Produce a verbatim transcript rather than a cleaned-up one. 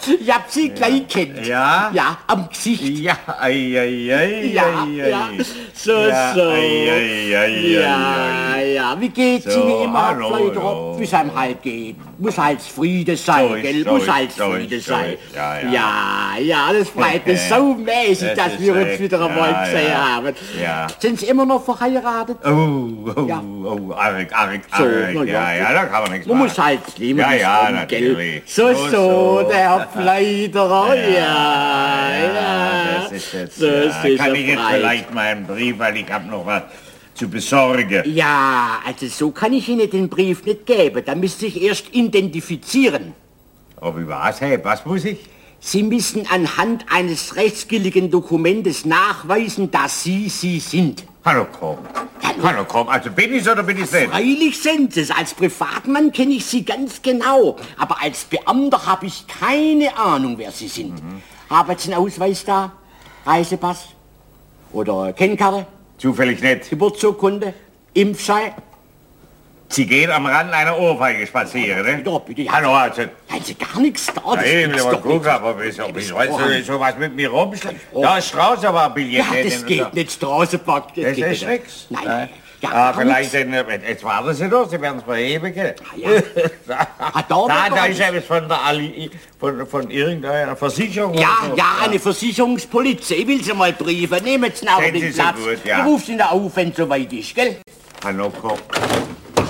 Ich hab sie gleich kennt. Ja? Ja, am Gesicht. Ja, ei, ei, ei, Ja, ei, ei. ja, so, Ja, so. ei, ei, ei, Ja, ei, ja, wie geht's So, Ihnen immer, hallo, Fleuter? ja. Wie es einem halt geht. Muss halt Friede sein, So ist, gell? so Muss ist, halt so Friede ist, so sein. ist. Ja, ja. ja, ja, das freut mich so mäßig, Das dass ist wir uns echt, wieder einmal ja, gesehen ja. haben. Ja. Sind Sie immer noch verheiratet? Oh, oh, Ja. oh, arg, arg, So, arg. na ja. Ja, ja, da kann man nichts Man machen. muss halt nehmen, Ja, wie's ja, kommt, gell? natürlich. So, So, so, so. der Herr Fleuterer, ja, ja. Das ist jetzt, So, ja. sicher Kann ich jetzt frei. vielleicht meinen Brief, weil ich habe noch was zu besorgen. Ja, also so kann ich Ihnen den Brief nicht geben. Da müsste ich erst identifizieren. Ob ich was, hey, was muss ich? Sie müssen anhand eines rechtsgültigen Dokumentes nachweisen, dass Sie Sie sind. Hallo, komm. Hallo, komm. Also bin ich's oder bin ich's nicht? Freilich sind Sie es. Als Privatmann kenne ich Sie ganz genau. Aber als Beamter habe ich keine Ahnung, wer Sie sind. Mhm. Haben Sie einen Ausweis da? Reisepass? Oder Kennkarte? Zufällig nicht. Geburtsurkunde? Impfschein? Sie gehen am Rand einer Ohrfeige spazieren, ne? Ja, bitte, ja. Hallo, also. Haben Sie gar nichts da? Ja, Das ich will gibt's mal doch gucken, nicht. aber wieso, wieso weißt Oh. du so was mit mir rumschlägt? Da ist draußen aber ein Billett. Ja, das nicht, geht nicht. Straßenpark. Das geht ist nicht. nix. Nein, Nein. ja, Ah, gar vielleicht, nichts. denn, jetzt warten Sie doch, Sie werden es verheben können. Ja. Ah, da da, wird da gar ist etwas von der Ali, von, von irgendeiner Versicherung. Ja, oder so. ja, eine Versicherungspolizei. Ich will Sie mal briefen. Nehmen Sie nach Sehen den Sie so Platz. gut, ja. Ich rufe Sie da auf, wenn es soweit ist, gell? Hallo, komm.